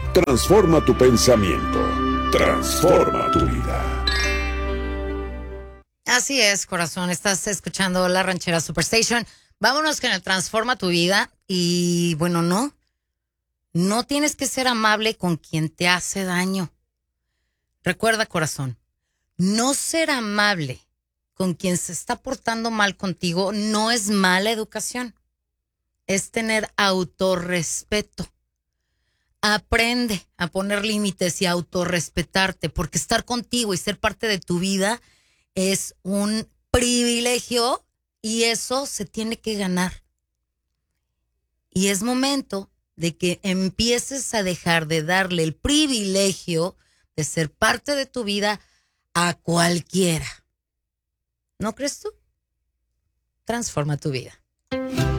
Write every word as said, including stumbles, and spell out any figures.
Transforma tu pensamiento. Transforma tu vida. Así es, corazón. Estás escuchando La Ranchera Superstation. Vámonos con el Transforma tu vida. Y bueno, no. No tienes que ser amable con quien te hace daño. Recuerda, corazón, no ser amable con quien se está portando mal contigo no es mala educación. Es tener autorrespeto. Aprende a poner límites y a autorrespetarte, porque estar contigo y ser parte de tu vida es un privilegio y eso se tiene que ganar. Y es momento de que empieces a dejar de darle el privilegio de ser parte de tu vida a cualquiera. ¿No crees tú? Transforma tu vida.